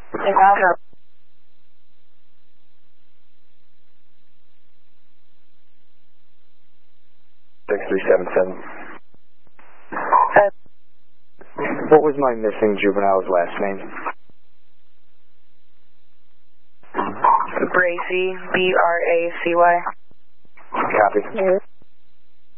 Yeah. 6377. What was my missing juvenile's last name? Bracy, Bracy. Copy.